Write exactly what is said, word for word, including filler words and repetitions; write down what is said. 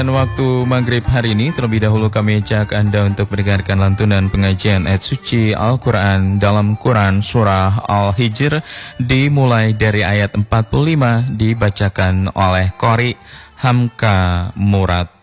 Dan waktu maghrib hari ini, terlebih dahulu kami ajak Anda untuk mendengarkan lantunan pengajian ayat suci Al-Quran dalam Quran Surah Al-Hijr, dimulai dari ayat empat puluh lima, dibacakan oleh Qori Hamka Murad.